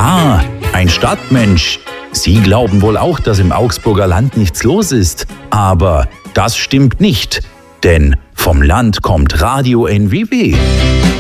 Ah, ein Stadtmensch. Sie glauben wohl auch, dass im Augsburger Land nichts los ist. Aber das stimmt nicht, denn vom Land kommt Radio NWW.